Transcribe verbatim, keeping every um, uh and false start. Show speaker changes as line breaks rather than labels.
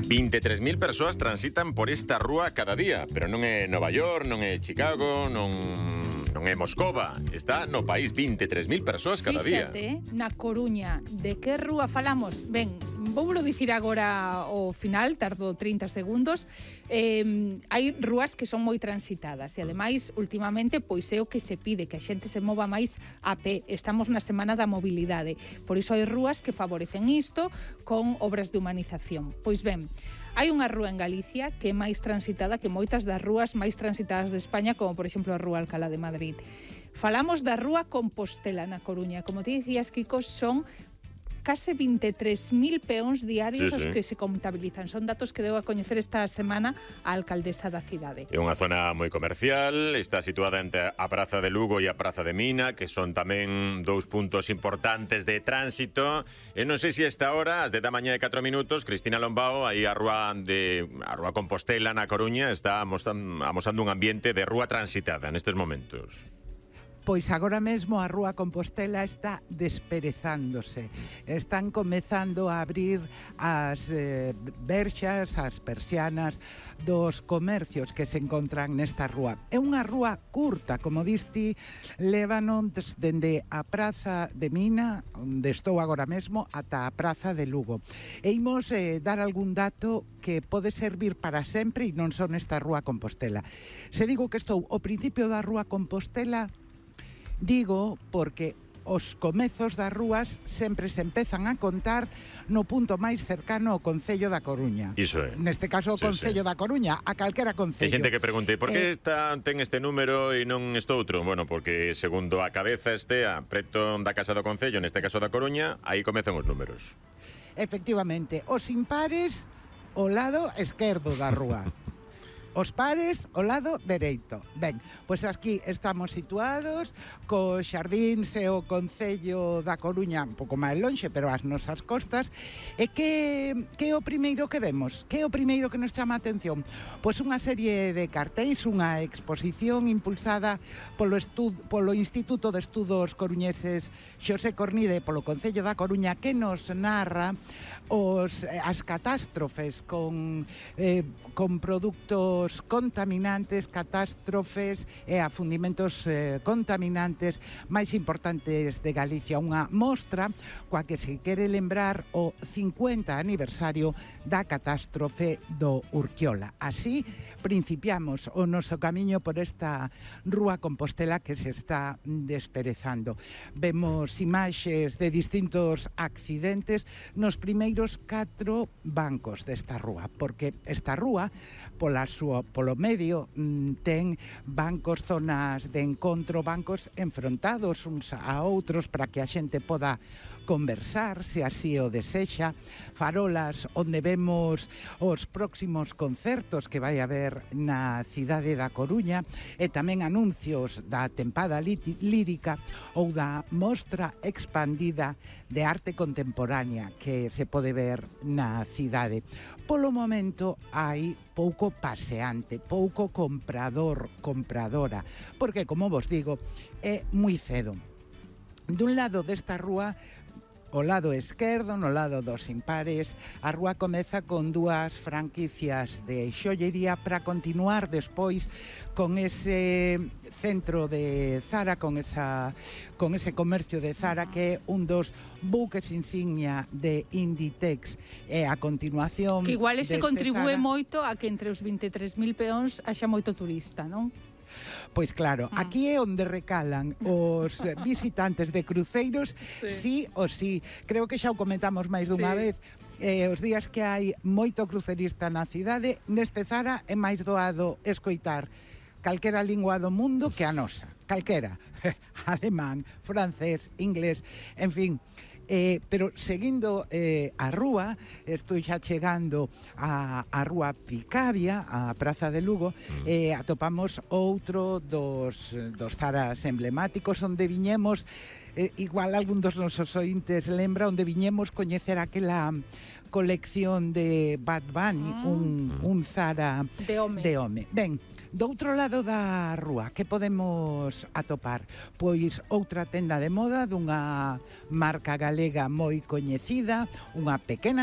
vinte e tres mil persoas transitan por esta rúa cada día, pero non é Nova York, non é Chicago, non, non é Moscova. Está no país vinte e tres mil persoas cada día.
Fíxate, na Coruña, de que rúa falamos? Ben, voulo dicir agora ao final, tardo trinta segundos. Eh, hai rúas que son moi transitadas e ademais, últimamente, pois é o que se pide, que a xente se mova máis a pé. Estamos na semana da mobilidade. Por iso hai rúas que favorecen isto con obras de humanización. Pois ben, hai unha rúa en Galicia que é máis transitada que moitas das rúas máis transitadas de España, como por exemplo a Rúa Alcalá de Madrid. Falamos da Rúa Compostela na Coruña. Como te dicías, Kiko, son case vinte e tres mil peóns diarios sí, sí. os que se contabilizan. Son datos que deu a coñecer esta semana a alcaldesa da cidade.
É unha zona moi comercial, está situada entre a Praza de Lugo e a Praza de Mina, que son tamén dous puntos importantes de tránsito. E non sei se esta hora, as dez da mañá e catro minutos, Cristina Lombao, aí a rúa de a rúa Compostela na Coruña, está amosando, amosando un ambiente de rúa transitada nestes momentos.
Pois agora mesmo a Rúa Compostela está desperezándose. Están comezando a abrir as eh, verxas, as persianas dos comercios que se encontran nesta rúa. É unha rúa curta, como diste, lévanos dende a Praza de Mina, onde estou agora mesmo, ata a Praza de Lugo. E imos eh, dar algún dato que pode servir para sempre e non son esta Rúa Compostela. Se digo que estou ao principio da Rúa Compostela, digo porque os comezos das rúas sempre se empezan a contar no punto máis cercano ao Concello da Coruña.
Iso é.
Neste caso o sí, Concello sí. da Coruña, a calquera concello.
Hai xente que pregunte, por que
eh,
está, ten este número e non este outro? Bueno, porque segundo a cabeza estea preto da Casa do Concello, neste caso da Coruña, aí comezan os números.
Efectivamente, os impares ao lado esquerdo da rúa. Os pares ao lado dereito. Ben, pois aquí estamos situados cos xardíns e o Concello da Coruña un pouco máis lonxe, pero as nosas costas. E que, que é o primeiro que vemos? Que é o primeiro que nos chama a atención? Pois unha serie de cartéis, unha exposición impulsada polo, estud, polo Instituto de Estudos Coruñeses Xosé Cornide, polo Concello da Coruña, que nos narra os, as catástrofes con, eh, con produtos contaminantes, catástrofes e afundimentos eh, contaminantes máis importantes de Galicia. Unha mostra coa que se quere lembrar o cincuenta aniversario da catástrofe do Urquiola. Así, principiamos o noso camiño por esta Rúa Compostela que se está desperezando. Vemos imaxes de distintos accidentes nos primeiros catro bancos desta rúa, porque esta rúa, pola súa polo medio, ten bancos, zonas de encontro, bancos enfrontados uns a outros para que a xente poda conversar, se así o desexa, farolas onde vemos os próximos concertos que vai haber na cidade da Coruña e tamén anuncios da tempada lírica ou da mostra expandida de arte contemporánea que se pode ver na cidade. Polo momento hai pouco paseante, pouco comprador, compradora, porque, como vos digo, é moi cedo. Dun lado desta rúa, o lado esquerdo, no lado dos impares, a rúa comeza con dúas franquicias de xollería para continuar despois con ese centro de Zara, con esa con ese comercio de Zara que é un dos buques insignia de Inditex. E a continuación
que igual ese contribúe
Zara,
moito a que entre os vinte e tres mil peóns haxa moito turista, non?
Pois claro, aquí é onde recalan os visitantes de cruceiros, sí, sí ou sí. Creo que xa o comentamos máis dunha sí. vez. Eh, os días que hai moito crucerista na cidade, neste Zara é máis doado escoitar calquera lingua do mundo que a nosa. Calquera. Alemán, francés, inglés, en fin. Eh, pero seguindo eh, a rúa, estou xa chegando a, a Rúa Picabia, a Praza de Lugo, mm. eh, atopamos outro dos, dos zaras emblemáticos onde viñemos, eh, igual algún dos nosos ointes lembra, onde viñemos coñecer aquela colección de Bad Bunny, mm. un, un zara
de home.
De home. Ben, do outro lado da rúa, que podemos atopar? Pois outra tenda de moda dunha marca galega moi coñecida, unha pequena